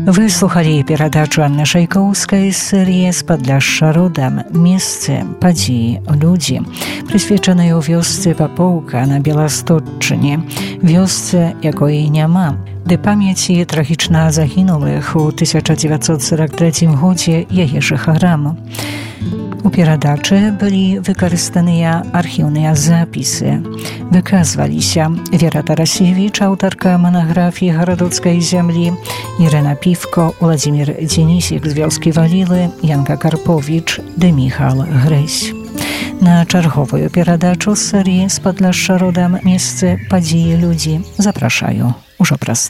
Вы слухали перадачу Анны Шайкоўскай з серыі «З Падляшша родам. Месцы, падзеі, людзі», прысвечанай у вёсцы Папоўка на Беластотчыне, вёсцы, якой няма, ды памяці трагічна загінулых у 1943 годзе яе жыхарам. У перадачы былі выкарыстаныя архіўныя запісы. Выказваліся Вера Тарасевіч, аўтарка манаграфіі гарадоцкай зямлі, Ірына Півко, Уладзімір Дзенісік з вёскі Валілы, Янка Карповіч ды Міхал Грэсь. На чарговую перадачу з серыі «З Падляшша родам. Месцы, падзеі, людзі» запрашаю ўжо праз